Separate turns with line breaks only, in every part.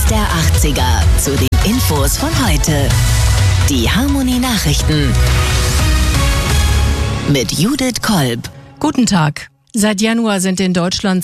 der 80er zu den Infos von heute. Die Harmonie-Nachrichten mit Judith Kolb.
Guten Tag. Seit Januar sind in Deutschland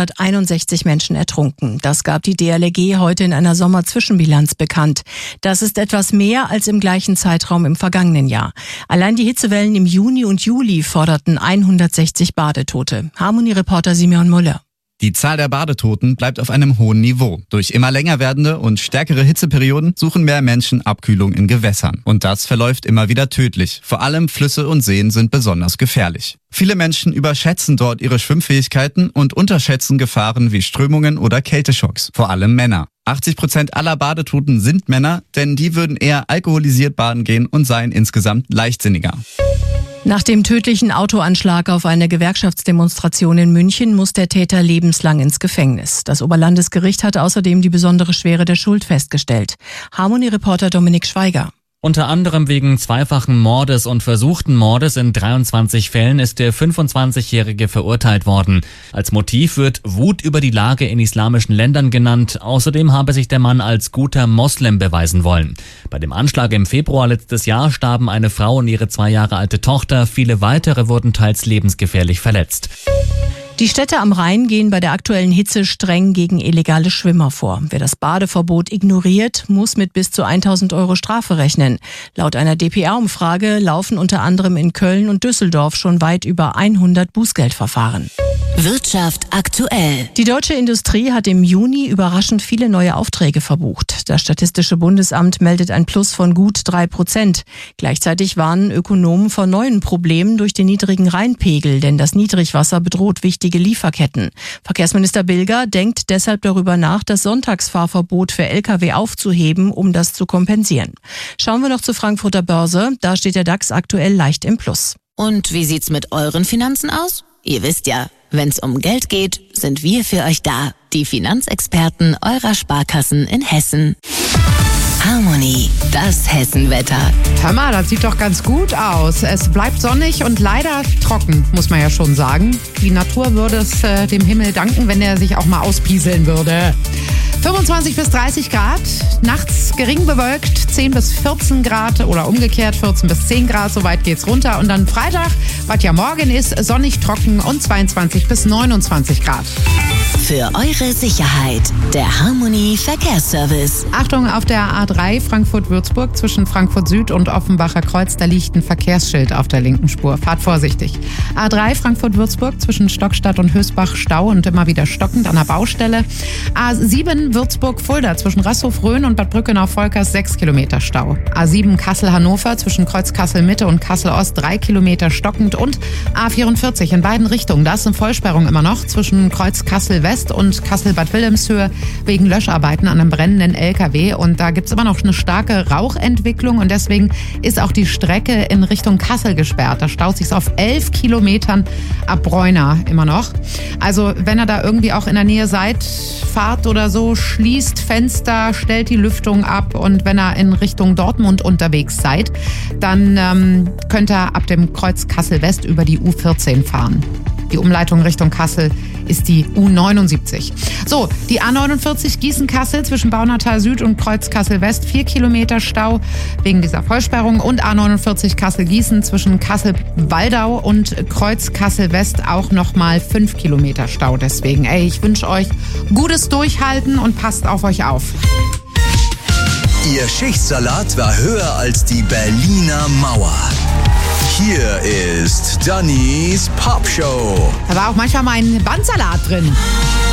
261 Menschen ertrunken. Das gab die DLRG heute in einer Sommerzwischenbilanz bekannt. Das ist etwas mehr als im gleichen Zeitraum im vergangenen Jahr. Allein die Hitzewellen im Juni und Juli forderten 160 Badetote. Harmonie-Reporter Simeon Müller.
Die Zahl der Badetoten bleibt auf einem hohen Niveau. Durch immer länger werdende und stärkere Hitzeperioden suchen mehr Menschen Abkühlung in Gewässern. Und das verläuft immer wieder tödlich. Vor allem Flüsse und Seen sind besonders gefährlich. Viele Menschen überschätzen dort ihre Schwimmfähigkeiten und unterschätzen Gefahren wie Strömungen oder Kälteschocks. Vor allem Männer. 80% aller Badetoten sind Männer, denn die würden eher alkoholisiert baden gehen und seien insgesamt leichtsinniger.
Nach dem tödlichen Autoanschlag auf eine Gewerkschaftsdemonstration in München muss der Täter lebenslang ins Gefängnis. Das Oberlandesgericht hat außerdem die besondere Schwere der Schuld festgestellt. Harmonie-Reporter Dominik Schweiger.
Unter anderem wegen zweifachen Mordes und versuchten Mordes in 23 Fällen ist der 25-Jährige verurteilt worden. Als Motiv wird Wut über die Lage in islamischen Ländern genannt. Außerdem habe sich der Mann als guter Moslem beweisen wollen. Bei dem Anschlag im Februar letztes Jahr starben eine Frau und ihre 2 Jahre alte Tochter. Viele weitere wurden teils lebensgefährlich verletzt.
Die Städte am Rhein gehen bei der aktuellen Hitze streng gegen illegale Schwimmer vor. Wer das Badeverbot ignoriert, muss mit bis zu 1.000 € Strafe rechnen. Laut einer dpa-Umfrage laufen unter anderem in Köln und Düsseldorf schon weit über 100 Bußgeldverfahren.
Wirtschaft aktuell.
Die deutsche Industrie hat im Juni überraschend viele neue Aufträge verbucht. Das Statistische Bundesamt meldet ein Plus von gut 3%. Gleichzeitig warnen Ökonomen vor neuen Problemen durch den niedrigen Rheinpegel, denn das Niedrigwasser bedroht wichtige Lieferketten. Verkehrsminister Bilger denkt deshalb darüber nach, das Sonntagsfahrverbot für Lkw aufzuheben, um das zu kompensieren. Schauen wir noch zur Frankfurter Börse. Da steht der DAX aktuell leicht im Plus.
Und wie sieht's mit euren Finanzen aus? Ihr wisst ja, wenn's um Geld geht, sind wir für euch da. Die Finanzexperten eurer Sparkassen in Hessen. Harmonie, das Hessenwetter.
Hör mal, das sieht doch ganz gut aus. Es bleibt sonnig und leider trocken, muss man ja schon sagen. Die Natur würde es dem Himmel danken, wenn er sich auch mal auspieseln würde. 25 bis 30 Grad, nachts gering bewölkt, 10 bis 14 Grad oder umgekehrt 14 bis 10 Grad, so weit geht's runter. Und dann Freitag, was ja morgen ist, sonnig, trocken und 22 bis 29 Grad.
Für eure Sicherheit, der Harmonie Verkehrsservice.
Achtung, auf der A3 Frankfurt-Würzburg zwischen Frankfurt Süd und Offenbacher Kreuz, da liegt ein Verkehrsschild auf der linken Spur. Fahrt vorsichtig. A3 Frankfurt-Würzburg zwischen Stockstadt und Hösbach Stau und immer wieder stockend an der Baustelle. A7 Würzburg-Fulda zwischen Rasshof-Rhön und Bad Brückenau-Volkers 6 Kilometer Stau. A7 Kassel-Hannover zwischen Kreuz Kassel-Mitte und Kassel-Ost 3 Kilometer stockend und A44 in beiden Richtungen. Da ist eine Vollsperrung immer noch zwischen Kreuz Kassel-West und Kassel-Bad Wilhelmshöhe wegen Löscharbeiten an einem brennenden LKW. Und da gibt's immer noch eine starke Rauchentwicklung und deswegen ist auch die Strecke in Richtung Kassel gesperrt. Da staut sich's auf 11 Kilometern ab Bräuna immer noch. Also wenn ihr da irgendwie auch in der Nähe seid, fahrt oder so, schließt Fenster, stellt die Lüftung ab und wenn ihr in Richtung Dortmund unterwegs seid, dann könnt ihr ab dem Kreuz Kassel-West über die U14 fahren. Die Umleitung Richtung Kassel ist die U79. So, die A49 Gießen-Kassel zwischen Baunatal Süd und Kreuz Kassel-West 4 Kilometer Stau wegen dieser Vollsperrung und A49 Kassel-Gießen zwischen Kassel-Waldau und Kreuz Kassel-West auch nochmal 5 Kilometer Stau. Deswegen, ich wünsche euch gutes Durchhalten und passt auf euch auf.
Ihr Schichtsalat war höher als die Berliner Mauer. Hier ist Dannys Popshow.
Da war auch manchmal mein Bandsalat drin.